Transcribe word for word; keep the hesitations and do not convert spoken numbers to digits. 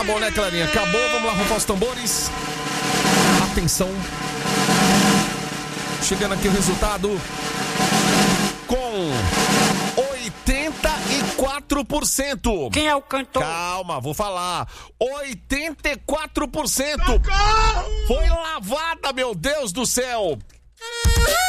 Acabou, né, Clarinha? Acabou, vamos lá, rufar os tambores. Atenção. Chegando aqui o resultado com oitenta e quatro por cento. Quem é o cantor? Calma, vou falar. oitenta e quatro por cento. Foi lavada, meu Deus do céu.